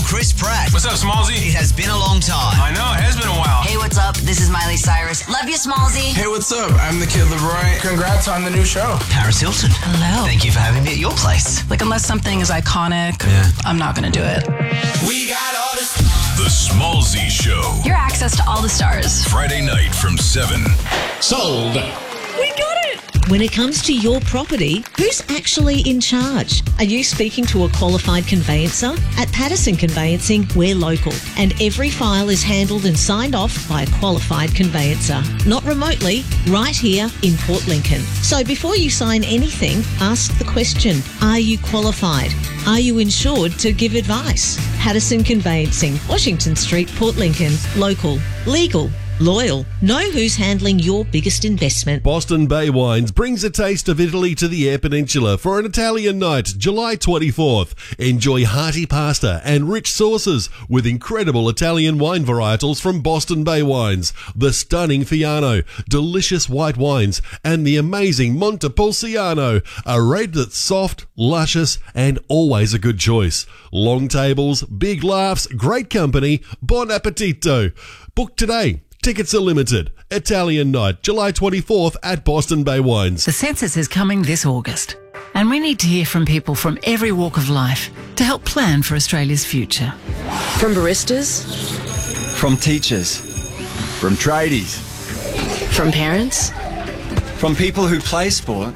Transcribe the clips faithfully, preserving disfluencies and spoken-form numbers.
Chris Pratt. What's up, Smallsy? It has been a long time. I know, it has been a while. Hey, what's up? This is Miley Cyrus. Love you, Smallsy. Hey, what's up? I'm the Kid Leroy. Congrats on the new show. Paris Hilton. Hello. Thank you for having me at your place. Like, unless something is iconic, Yeah. I'm not going to do it. We got all this. The Smallsy Show. Your access to all the stars. Friday night from seven. Sold. We got it! When it comes to your property, who's actually in charge? Are you speaking to a qualified conveyancer? At Patterson Conveyancing, we're local, and every file is handled and signed off by a qualified conveyancer. Not remotely, right here in Port Lincoln. So before you sign anything, ask the question, are you qualified? Are you insured to give advice? Patterson Conveyancing, Washington Street, Port Lincoln. Local, legal, loyal. Know who's handling your biggest investment. Boston Bay Wines brings a taste of Italy to the Eyre Peninsula for an Italian night, July twenty-fourth. Enjoy hearty pasta and rich sauces with incredible Italian wine varietals from Boston Bay Wines, the stunning Fiano, delicious white wines, and the amazing Montepulciano, a red that's soft, luscious, and always a good choice. Long tables, big laughs, great company, bon appetito. Book today. Tickets are limited. Italian night, July twenty-fourth at Boston Bay Wines. The census is coming this August, and we need to hear from people from every walk of life to help plan for Australia's future. From baristas, from teachers, from tradies, from parents, from people who play sport,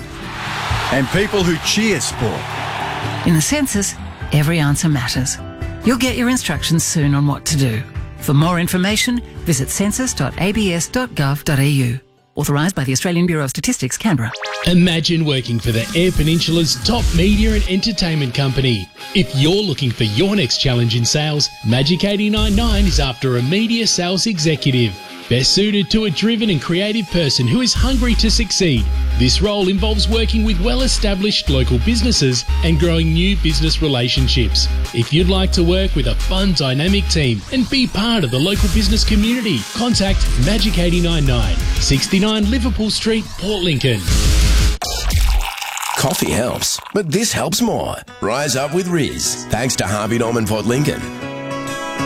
and people who cheer sport. In the census, every answer matters. You'll get your instructions soon on what to do. For more information, visit census dot a b s dot gov dot a u. Authorised by the Australian Bureau of Statistics, Canberra. Imagine working for the Eyre Peninsula's top media and entertainment company. If you're looking for your next challenge in sales, Magic eight nine nine is after a media sales executive. Best suited to a driven and creative person who is hungry to succeed. This role involves working with well-established local businesses and growing new business relationships. If you'd like to work with a fun, dynamic team and be part of the local business community, contact Magic eight nine nine, sixty-nine Liverpool Street, Port Lincoln. Coffee helps, but this helps more. Rise up with Riz, thanks to Harvey Norman Port Lincoln.